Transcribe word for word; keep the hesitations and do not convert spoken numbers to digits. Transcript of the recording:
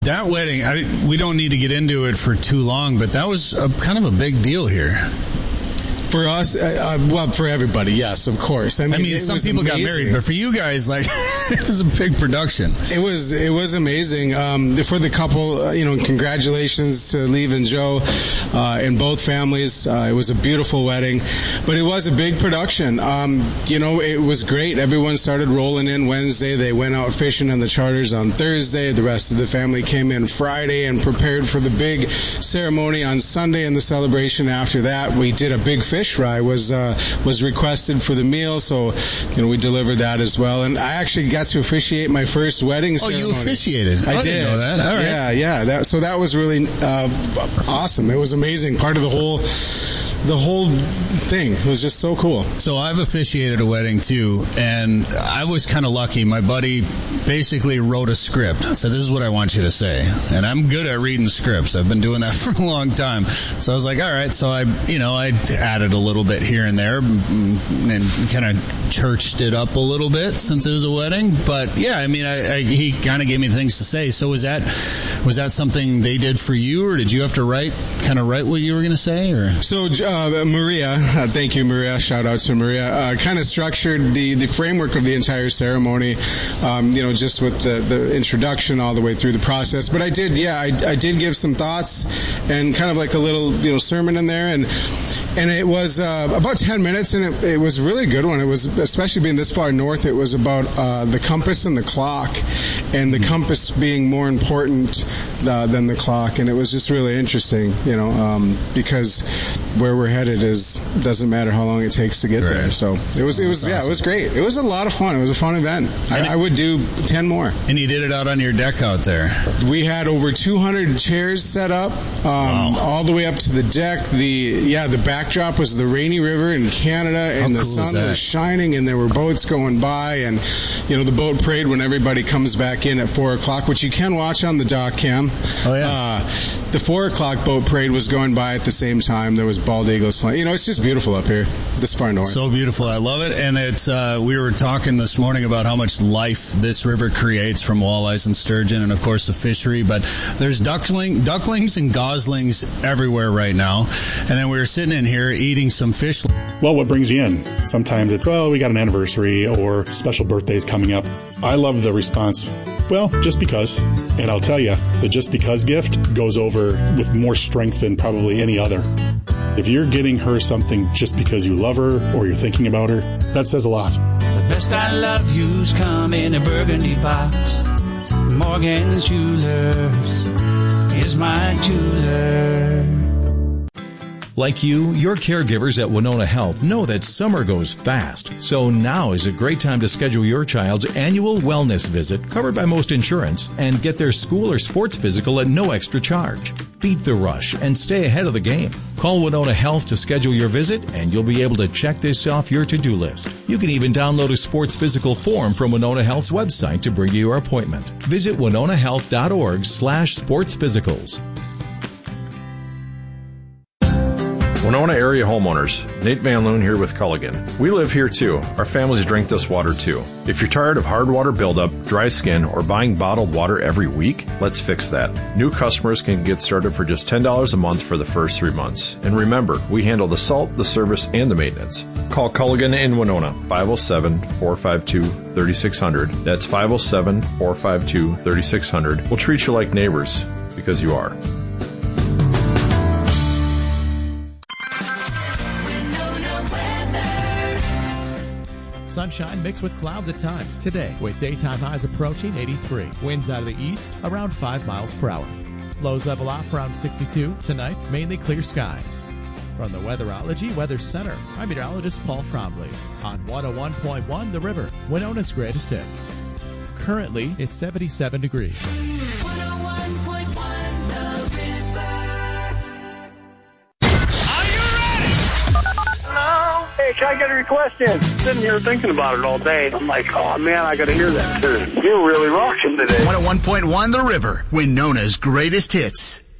That wedding, I, we don't need to get into it for too long, but that was a, kind of a big deal here. For us, uh, well, for everybody, yes, of course. I mean, I mean some people amazing. got married, but for you guys, like, it was a big production. It was, it was amazing. Um, for the couple, uh, you know, congratulations to Liv and Joe, uh, and both families. Uh, it was a beautiful wedding, but it was a big production. Um, you know, it was great. Everyone started rolling in Wednesday. They went out fishing in the charters on Thursday. The rest of the family came in Friday and prepared for the big ceremony on Sunday and the celebration after that. We did a big fish fry was uh, was requested for the meal, so you know we delivered that as well. And I actually got to officiate my first wedding ceremony. Oh, you officiated? I, I did. didn't know that. All right. Yeah, yeah. That, so that was really uh, awesome. It was amazing. Part of the whole. The whole thing was just so cool. So I've officiated a wedding too, and I was kind of lucky. My buddy basically wrote a script. So this is what I want you to say. And I'm good at reading scripts. I've been doing that for a long time. So I was like, all right. So I, you know, I added a little bit here and there and kind of churched it up a little bit since it was a wedding. But yeah, I mean, I, I, he kind of gave me things to say. So was that was that something they did for you, or did you have to write kind of write what you were going to say? Or so. Uh, Maria, uh, thank you, Maria. Shout out to Maria. Uh, kind of structured the, the framework of the entire ceremony, um, you know, just with the, the introduction all the way through the process. But I did, yeah, I, I did give some thoughts and kind of like a little, you know, sermon in there. And And it was uh, about ten minutes, and it, it was a really good one. It was, especially being this far north, it was about uh, the compass and the clock, and the compass being more important uh, than the clock. And it was just really interesting, you know, um, because where we're headed is doesn't matter how long it takes to get right. there. So it was, it was, yeah, awesome. It was great. It was a lot of fun. It was a fun event. I, it, I would do ten more. And you did it out on your deck out there. We had over two hundred chairs set up, um, wow. all the way up to the deck. The yeah, the back. Backdrop was the Rainy River in Canada, and the sun was shining, and there were boats going by, and you know the boat parade when everybody comes back in at four o'clock, which you can watch on the dock cam. Oh yeah. Uh, the four o'clock boat parade was going by at the same time. There was bald eagles flying. You know, it's just beautiful up here, this far north. So beautiful, I love it. And it's uh, we were talking this morning about how much life this river creates from walleyes and sturgeon, and of course the fishery. But there's duckling, ducklings and goslings everywhere right now. And then we were sitting in here eating some fish. Well, what brings you in? Sometimes it's, well, we got an anniversary or special birthdays coming up. I love the response, well, just because. And I'll tell you, the just because gift goes over with more strength than probably any other. If you're getting her something just because you love her or you're thinking about her, that says a lot. The best I love you's come in a burgundy box. Morgan's Jewelers is my jeweler. Like you, your caregivers at Winona Health know that summer goes fast. So now is a great time to schedule your child's annual wellness visit covered by most insurance and get their school or sports physical at no extra charge. Beat the rush and stay ahead of the game. Call Winona Health to schedule your visit and you'll be able to check this off your to-do list. You can even download a sports physical form from Winona Health's website to bring you your appointment. Visit winona health dot org slash sports physicals. Winona area homeowners, Nate Van Loon here with Culligan. We live here too. Our families drink this water too. If you're tired of hard water buildup, dry skin, or buying bottled water every week, let's fix that. New customers can get started for just ten dollars a month for the first three months. And remember, we handle the salt, the service, and the maintenance. Call Culligan in Winona, five oh seven, four five two, three six zero zero. That's five oh seven, four five two, three six zero zero. We'll treat you like neighbors, because you are. Sunshine mixed with clouds at times today, with daytime highs approaching eighty-three. Winds out of the east around five miles per hour. Lows level off around sixty-two. Tonight, mainly clear skies. From the Weatherology Weather Center, I'm meteorologist Paul Trombley on one oh one point one The River, Winona's greatest hits. Currently, it's seventy-seven degrees. one oh one point one The River. No. Hey, can I get a request in? Sitting here thinking about it all day. I'm like, oh man, I got to hear that tune. You're really rocking today. one oh one point one The River, Winona's greatest hits.